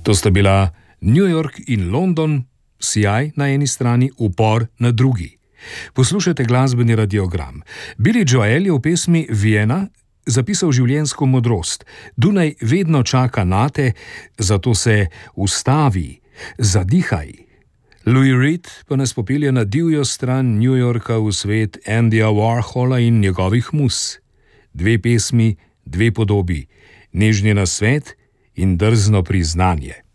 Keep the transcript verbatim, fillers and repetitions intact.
To sta bila New York in London, sijaj na eni strani, upor na drugi. Poslušajte glasbeni radiogram. Billy Joel je v pesmi Vienna zapisal življenjsko modrost. Dunaj vedno čaka nate, zato se ustavi, zadihaj. Louis Reed pa nas popelje na divjo stran New Yorka v svet Andyja Warhola in njegovih mus. Dve pesmi, dve podobi, nežni nasvet in drzno priznanje.